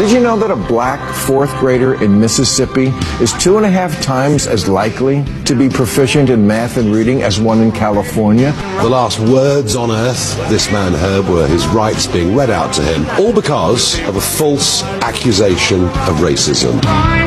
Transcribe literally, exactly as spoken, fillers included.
Did you know that a black fourth grader in Mississippi is two and a half times as likely to be proficient in math and reading as one in California? The last words on earth, this man Herb, were his rights being read out to him, all because of a false accusation of racism.